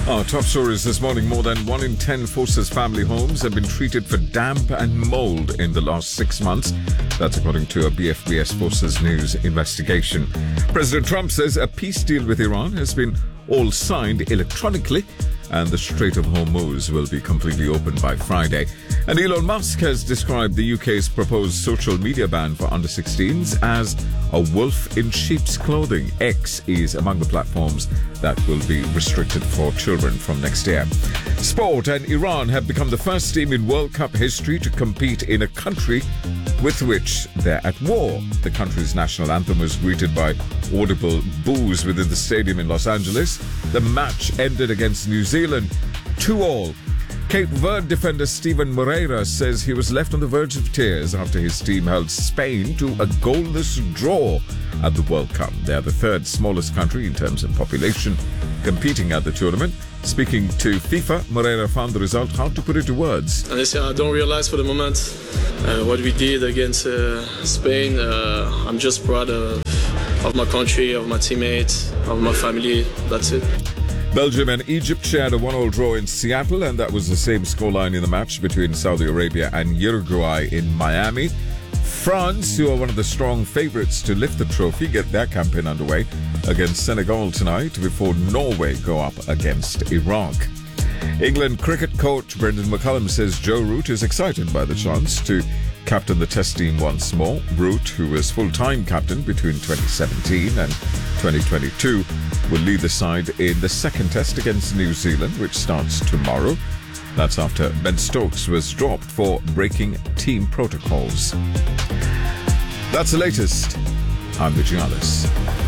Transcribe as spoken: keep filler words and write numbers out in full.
Our top stories this morning. More than one in ten Forces family homes have been treated for damp and mold in the last six months. That's according to a B F B S Forces News investigation. President Trump says a peace deal with Iran has been all signed electronically and the Strait of Hormuz will be completely open by Friday. And Elon Musk has described the U K's proposed social media ban for under sixteens as a wolf in sheep's clothing. X is among the platforms that will be restricted for children from next year. Sport. And Iran have become the first team in World Cup history to compete in a country with which they're at war. The country's national anthem was greeted by audible boos within the stadium in Los Angeles. The match ended against New Zealand two all. Cape Verde defender Steven Moreira says he was left on the verge of tears after his team held Spain to a goalless draw at the World Cup. They are the third smallest country in terms of population competing at the tournament. Speaking to FIFA, Moreira found the result hard to put into words. Honestly, I don't realize for the moment uh, what we did against uh, Spain. Uh, I'm just proud of, of my country, of my teammates, of my family. That's it. Belgium and Egypt shared a one-all draw in Seattle, and that was the same scoreline in the match between Saudi Arabia and Uruguay in Miami. France, who are one of the strong favourites to lift the trophy, get their campaign underway against Senegal tonight before Norway go up against Iraq. England cricket coach Brendan McCullum says Joe Root is excited by the chance to captain the Test team once more. Root, who was full-time captain between twenty seventeen and twenty twenty-two, will lead the side in the second Test against New Zealand, which starts tomorrow. That's after Ben Stokes was dropped for breaking team protocols. That's the latest. I'm Vijay Alice.